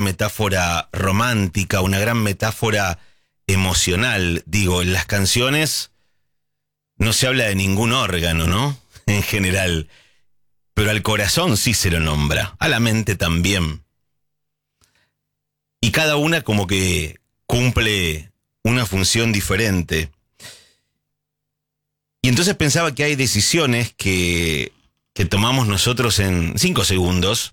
metáfora romántica, una gran metáfora emocional. Digo, en las canciones no se habla de ningún órgano, ¿no? En general. Pero al corazón sí se lo nombra, a la mente también. Y cada una como que cumple una función diferente. Y entonces pensaba que hay decisiones que tomamos nosotros en 5 segundos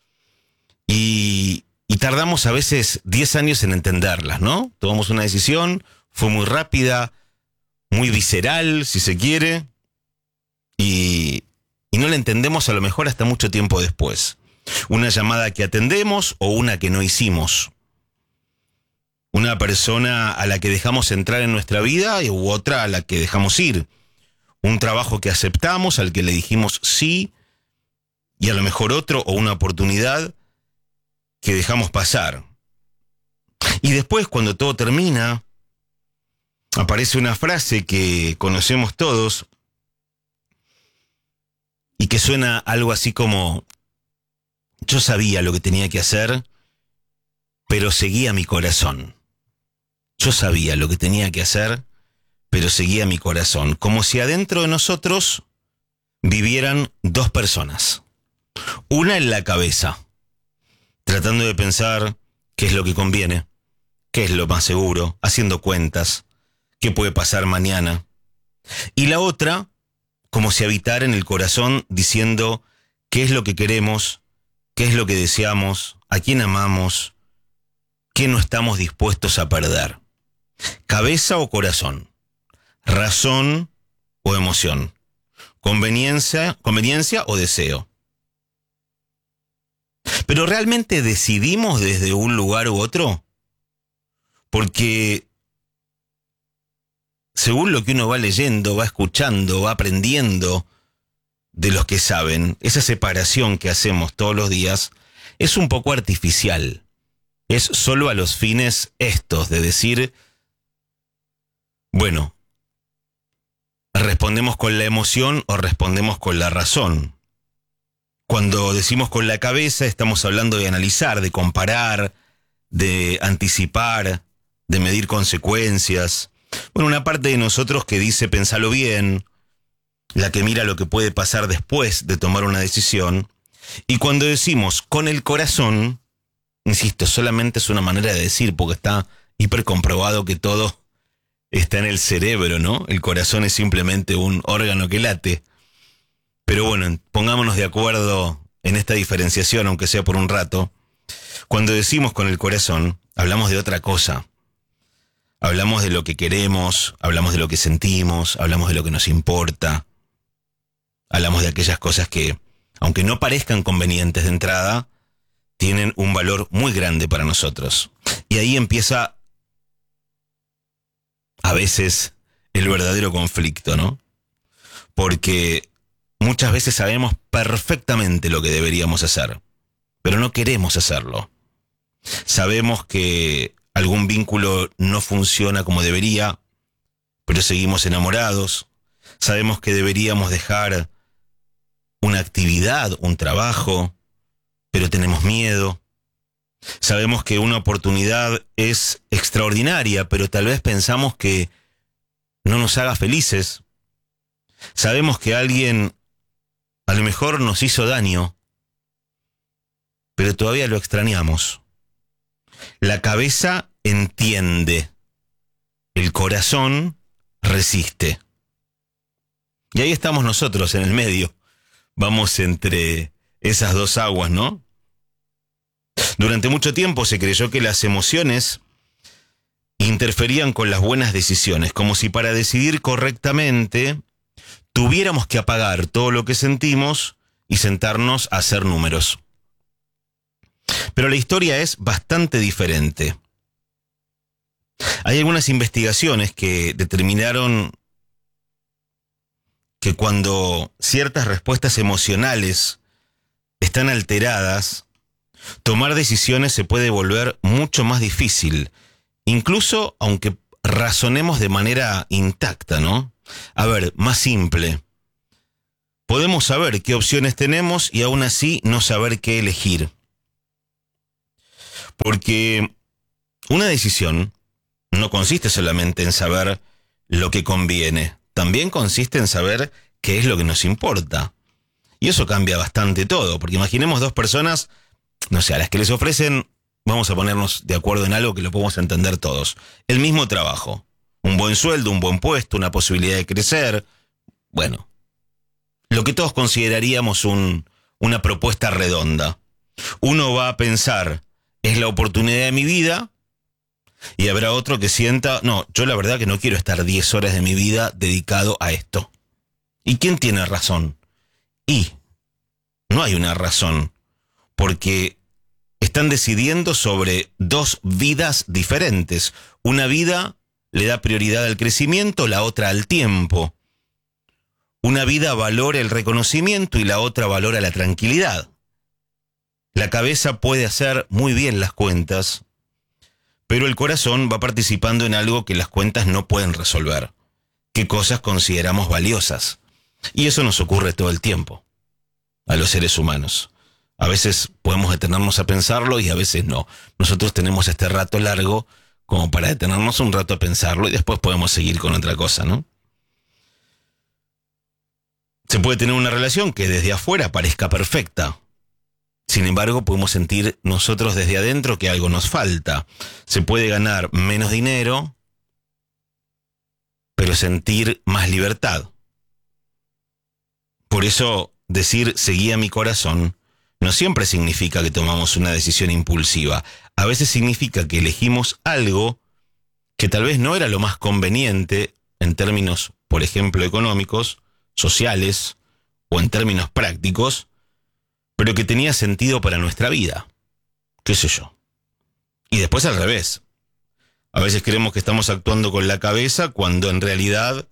y tardamos a veces 10 años en entenderlas, ¿no? Tomamos una decisión, fue muy rápida, muy visceral, si se quiere, y no la entendemos a lo mejor hasta mucho tiempo después. Una llamada que atendemos o una que no hicimos. Una persona a la que dejamos entrar en nuestra vida u otra a la que dejamos ir. Un trabajo que aceptamos, al que le dijimos sí, y a lo mejor otro o una oportunidad que dejamos pasar. Y después, cuando todo termina, aparece una frase que conocemos todos y que suena algo así como: yo sabía lo que tenía que hacer, pero seguía mi corazón. Yo sabía lo que tenía que hacer, pero seguía mi corazón. Como si adentro de nosotros vivieran 2 personas. Una en la cabeza, tratando de pensar qué es lo que conviene, qué es lo más seguro, haciendo cuentas, qué puede pasar mañana. Y la otra, como si habitara en el corazón, diciendo qué es lo que queremos, qué es lo que deseamos, a quién amamos, qué no estamos dispuestos a perder. Cabeza o corazón, razón o emoción, conveniencia o deseo. Pero ¿realmente decidimos desde un lugar u otro? Porque según lo que uno va leyendo, va escuchando, va aprendiendo de los que saben, esa separación que hacemos todos los días es un poco artificial. Es solo a los fines estos de decir, bueno, respondemos con la emoción o respondemos con la razón. Cuando decimos con la cabeza, estamos hablando de analizar, de comparar, de anticipar, de medir consecuencias. Bueno, una parte de nosotros que dice pensalo bien, la que mira lo que puede pasar después de tomar una decisión. Y cuando decimos con el corazón, insisto, solamente es una manera de decir, porque está hipercomprobado que todo está en el cerebro, ¿no? El corazón es simplemente un órgano que late. Pero bueno, pongámonos de acuerdo en esta diferenciación, aunque sea por un rato. Cuando decimos con el corazón, hablamos de otra cosa. Hablamos de lo que queremos, hablamos de lo que sentimos, hablamos de lo que nos importa. Hablamos de aquellas cosas que, aunque no parezcan convenientes de entrada, tienen un valor muy grande para nosotros. Y ahí empieza a veces el verdadero conflicto, ¿no? Porque muchas veces sabemos perfectamente lo que deberíamos hacer, pero no queremos hacerlo. Sabemos que algún vínculo no funciona como debería, pero seguimos enamorados. Sabemos que deberíamos dejar una actividad, un trabajo, pero tenemos miedo. Sabemos que una oportunidad es extraordinaria, pero tal vez pensamos que no nos haga felices. Sabemos que alguien a lo mejor nos hizo daño, pero todavía lo extrañamos. La cabeza entiende, el corazón resiste. Y ahí estamos nosotros en el medio. Vamos entre esas 2 aguas, ¿no? Durante mucho tiempo se creyó que las emociones interferían con las buenas decisiones, como si para decidir correctamente tuviéramos que apagar todo lo que sentimos y sentarnos a hacer números. Pero la historia es bastante diferente. Hay algunas investigaciones que determinaron que cuando ciertas respuestas emocionales están alteradas, tomar decisiones se puede volver mucho más difícil, incluso aunque razonemos de manera intacta, ¿no? A ver, más simple. Podemos saber qué opciones tenemos y aún así no saber qué elegir. Porque una decisión no consiste solamente en saber lo que conviene, también consiste en saber qué es lo que nos importa. Y eso cambia bastante todo, porque imaginemos dos personas, no sé, a las que les ofrecen, vamos a ponernos de acuerdo en algo que lo podemos entender todos, el mismo trabajo, un buen sueldo, un buen puesto, una posibilidad de crecer, bueno, lo que todos consideraríamos una propuesta redonda. Uno va a pensar, es la oportunidad de mi vida, y habrá otro que sienta, no, yo la verdad que no quiero estar 10 horas de mi vida dedicado a esto. ¿Y quién tiene razón? Y no hay una razón, porque están decidiendo sobre dos vidas diferentes. Una vida le da prioridad al crecimiento, la otra al tiempo. Una vida valora el reconocimiento y la otra valora la tranquilidad. La cabeza puede hacer muy bien las cuentas, pero el corazón va participando en algo que las cuentas no pueden resolver. ¿Qué cosas consideramos valiosas? Y eso nos ocurre todo el tiempo, a los seres humanos. A veces podemos detenernos a pensarlo y a veces no. Nosotros tenemos este rato largo como para detenernos un rato a pensarlo y después podemos seguir con otra cosa, ¿no? Se puede tener una relación que desde afuera parezca perfecta. Sin embargo, podemos sentir nosotros desde adentro que algo nos falta. Se puede ganar menos dinero, pero sentir más libertad. Por eso, decir seguí a mi corazón no siempre significa que tomamos una decisión impulsiva. A veces significa que elegimos algo que tal vez no era lo más conveniente en términos, por ejemplo, económicos, sociales o en términos prácticos, pero que tenía sentido para nuestra vida. ¿Qué sé yo? Y después al revés. A veces creemos que estamos actuando con la cabeza cuando en realidad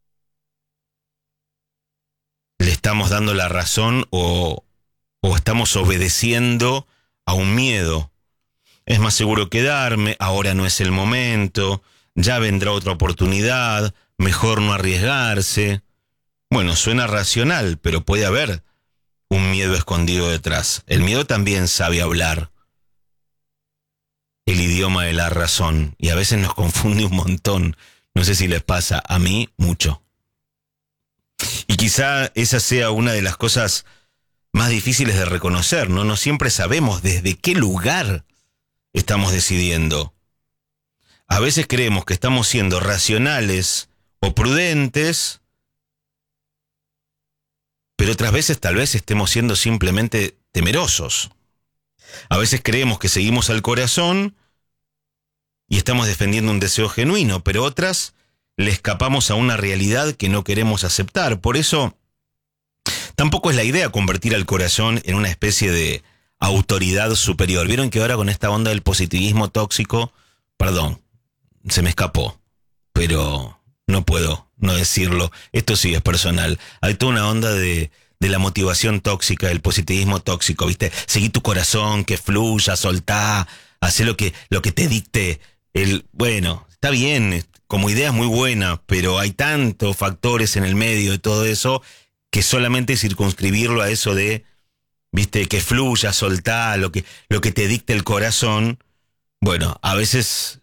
le estamos dando la razón o estamos obedeciendo a un miedo. Es más seguro quedarme, ahora no es el momento, ya vendrá otra oportunidad, mejor no arriesgarse. Bueno, suena racional, pero puede haber un miedo escondido detrás. El miedo también sabe hablar el idioma de la razón y a veces nos confunde un montón. No sé si les pasa, a mí mucho. Y quizá esa sea una de las cosas más difíciles de reconocer, ¿no? No siempre sabemos desde qué lugar estamos decidiendo. A veces creemos que estamos siendo racionales o prudentes, pero otras veces tal vez estemos siendo simplemente temerosos. A veces creemos que seguimos al corazón y estamos defendiendo un deseo genuino, pero otras le escapamos a una realidad que no queremos aceptar. Por eso, tampoco es la idea convertir al corazón en una especie de autoridad superior. Vieron que ahora con esta onda del positivismo tóxico, perdón, se me escapó, pero no puedo no decirlo. Esto sí es personal. Hay toda una onda de la motivación tóxica, del positivismo tóxico, ¿viste? Seguí tu corazón, que fluya, soltá, hacé lo que te dicte el... Bueno, está bien, como idea es muy buena, pero hay tantos factores en el medio de todo eso que solamente circunscribirlo a eso de, ¿viste? Que fluya, soltá, lo que te dicte el corazón. Bueno, a veces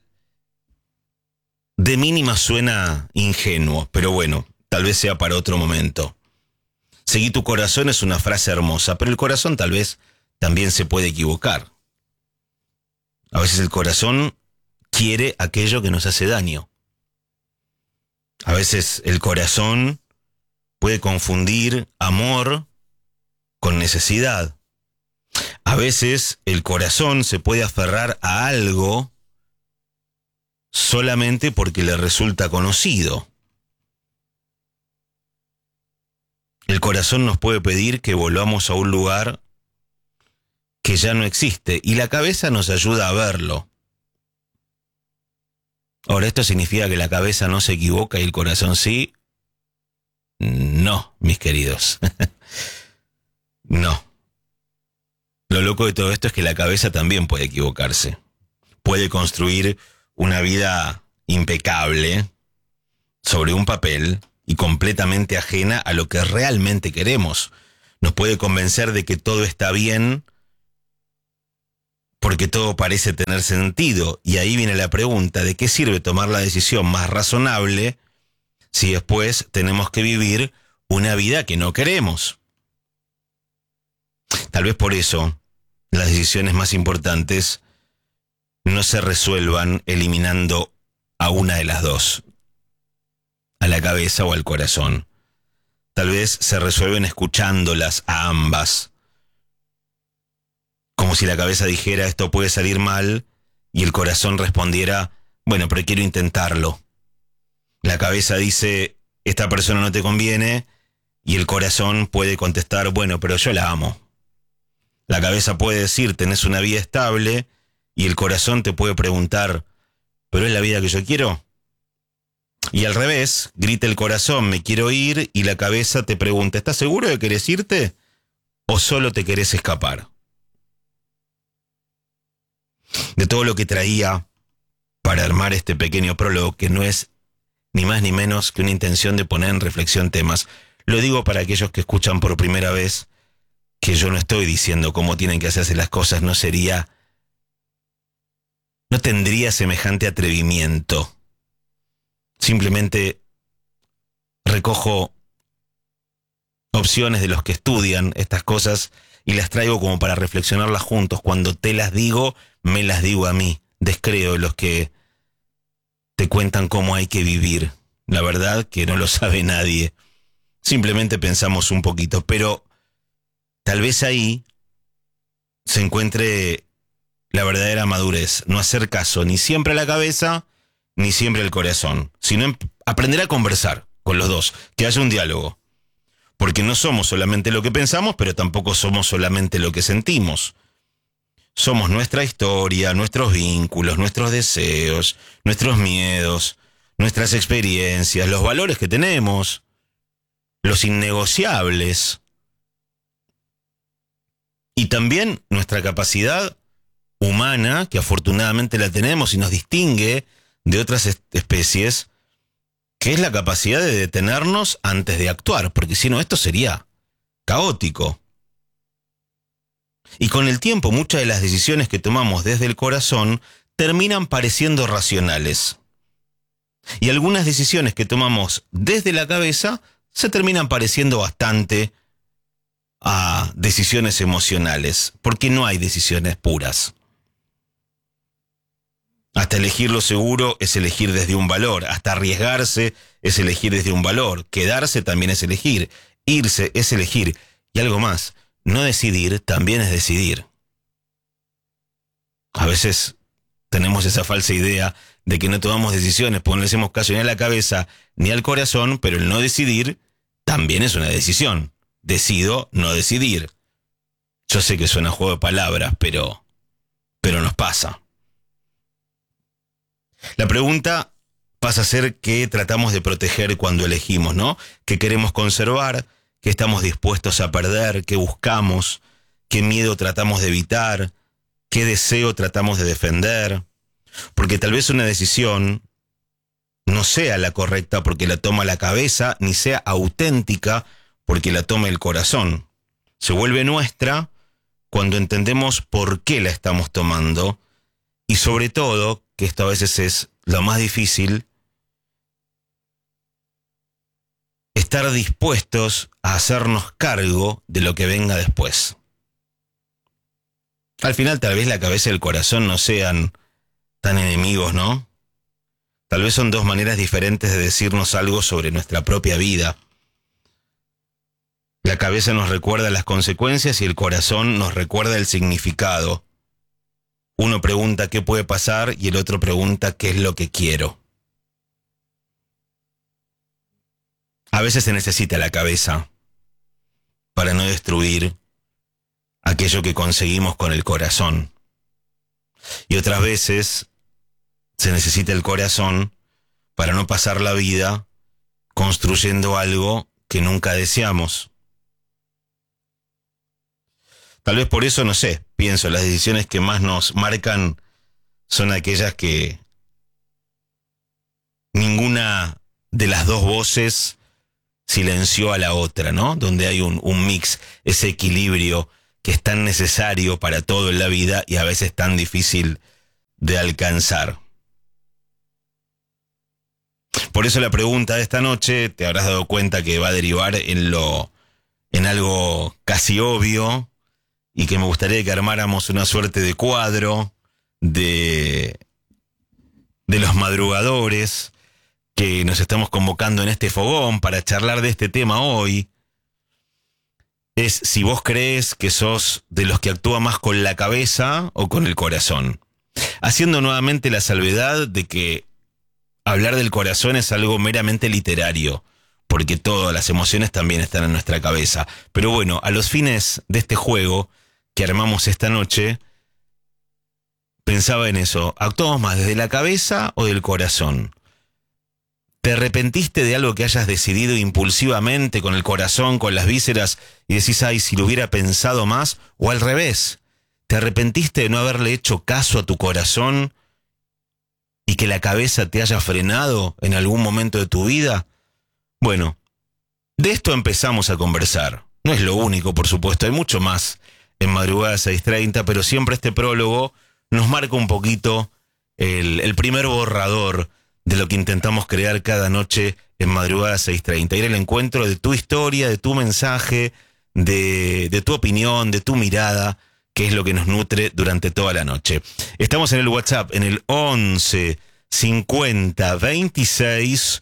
de mínima suena ingenuo, pero bueno, tal vez sea para otro momento. Seguí tu corazón es una frase hermosa, pero el corazón tal vez también se puede equivocar. A veces el corazón quiere aquello que nos hace daño. A veces el corazón puede confundir amor con necesidad. A veces el corazón se puede aferrar a algo solamente porque le resulta conocido. El corazón nos puede pedir que volvamos a un lugar que ya no existe y la cabeza nos ayuda a verlo. Ahora, ¿esto significa que la cabeza no se equivoca y el corazón sí? No, mis queridos. No. Lo loco de todo esto es que la cabeza también puede equivocarse. Puede construir una vida impecable sobre un papel y completamente ajena a lo que realmente queremos. Nos puede convencer de que todo está bien porque todo parece tener sentido. Y ahí viene la pregunta, ¿de qué sirve tomar la decisión más razonable si después tenemos que vivir una vida que no queremos? Tal vez por eso las decisiones más importantes no se resuelvan eliminando a una de las dos, a la cabeza o al corazón. Tal vez se resuelven escuchándolas a ambas, como si la cabeza dijera esto puede salir mal y el corazón respondiera, bueno, pero quiero intentarlo. La cabeza dice, esta persona no te conviene, y el corazón puede contestar, bueno, pero yo la amo. La cabeza puede decir, tenés una vida estable, y el corazón te puede preguntar, ¿pero es la vida que yo quiero? Y al revés, grita el corazón, me quiero ir, y la cabeza te pregunta, ¿estás seguro de que querés irte? ¿O solo te querés escapar? De todo lo que traía para armar este pequeño prólogo, que no es ni más ni menos que una intención de poner en reflexión temas, lo digo para aquellos que escuchan por primera vez, que yo no estoy diciendo cómo tienen que hacerse las cosas, no tendría semejante atrevimiento. Simplemente recojo opciones de los que estudian estas cosas y las traigo como para reflexionarlas juntos. Cuando te las digo, me las digo a mí. Descreo de los que te cuentan cómo hay que vivir. La verdad que no lo sabe nadie. Simplemente pensamos un poquito, pero tal vez ahí se encuentre la verdadera madurez. No hacer caso ni siempre a la cabeza, ni siempre al corazón, sino aprender a conversar con los dos, que haya un diálogo. Porque no somos solamente lo que pensamos, pero tampoco somos solamente lo que sentimos. Somos nuestra historia, nuestros vínculos, nuestros deseos, nuestros miedos, nuestras experiencias, los valores que tenemos, los innegociables. Y también nuestra capacidad humana, que afortunadamente la tenemos y nos distingue de otras especies, que es la capacidad de detenernos antes de actuar, porque si no esto sería caótico. Y con el tiempo muchas de las decisiones que tomamos desde el corazón terminan pareciendo racionales. Y algunas decisiones que tomamos desde la cabeza se terminan pareciendo bastante a decisiones emocionales, porque no hay decisiones puras. Hasta elegir lo seguro es elegir desde un valor, hasta arriesgarse es elegir desde un valor, quedarse también es elegir, irse es elegir, y algo más, no decidir también es decidir. A veces tenemos esa falsa idea de que no tomamos decisiones porque no le hacemos caso ni a la cabeza ni al corazón, pero el no decidir también es una decisión. Decido no decidir. Yo sé que suena juego de palabras, pero nos pasa. La pregunta pasa a ser qué tratamos de proteger cuando elegimos, ¿no? ¿Qué queremos conservar? ¿Qué estamos dispuestos a perder? ¿Qué buscamos? ¿Qué miedo tratamos de evitar? ¿Qué deseo tratamos de defender? Porque tal vez una decisión no sea la correcta porque la toma la cabeza, ni sea auténtica porque la toma el corazón. Se vuelve nuestra cuando entendemos por qué la estamos tomando y sobre todo, que esto a veces es lo más difícil, estar dispuestos a hacernos cargo de lo que venga después. Al final tal vez la cabeza y el corazón no sean tan enemigos, ¿no? Tal vez son dos maneras diferentes de decirnos algo sobre nuestra propia vida. La cabeza nos recuerda las consecuencias y el corazón nos recuerda el significado. Uno pregunta qué puede pasar y el otro pregunta qué es lo que quiero. A veces se necesita la cabeza para no destruir aquello que conseguimos con el corazón. Y otras veces se necesita el corazón para no pasar la vida construyendo algo que nunca deseamos. Tal vez por eso, no sé, pienso, las decisiones que más nos marcan son aquellas que ninguna de las dos voces silenció a la otra, ¿no? Donde hay un mix, ese equilibrio que es tan necesario para todo en la vida y a veces tan difícil de alcanzar. Por eso la pregunta de esta noche, te habrás dado cuenta que va a derivar en algo casi obvio, y que me gustaría que armáramos una suerte de cuadro de los madrugadores que nos estamos convocando en este fogón para charlar de este tema hoy. Es si vos crees que sos de los que actúa más con la cabeza o con el corazón. Haciendo nuevamente la salvedad de que hablar del corazón es algo meramente literario, porque todas las emociones también están en nuestra cabeza. Pero bueno, a los fines de este juego que armamos esta noche, pensaba en eso. ¿Actuamos más desde la cabeza o del corazón? ¿Te arrepentiste de algo que hayas decidido impulsivamente con el corazón, con las vísceras, y decís, ay, si lo hubiera pensado más? ¿O al revés? ¿Te arrepentiste de no haberle hecho caso a tu corazón y que la cabeza te haya frenado en algún momento de tu vida? Bueno, de esto empezamos a conversar. No es lo único, por supuesto, hay mucho más en Madrugada 6:30, pero siempre este prólogo nos marca un poquito el primer borrador de lo que intentamos crear cada noche en Madrugada 6:30. Ir al encuentro de tu historia, de tu mensaje, de tu opinión, de tu mirada, que es lo que nos nutre durante toda la noche. Estamos en el WhatsApp, en el 11 50 26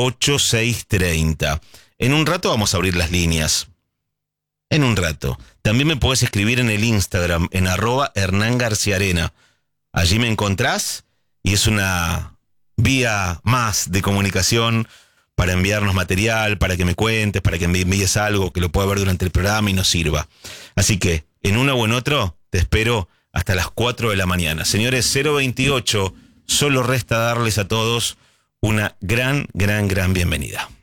8630. En un rato vamos a abrir las líneas. En un rato. También me podés escribir en el Instagram, en @HernánGarciaArena. Allí me encontrás y es una vía más de comunicación para enviarnos material, para que me cuentes, para que me envíes algo que lo pueda ver durante el programa y nos sirva. Así que, en uno o en otro, te espero hasta las 4 de la mañana. Señores, 028, solo resta darles a todos una gran bienvenida.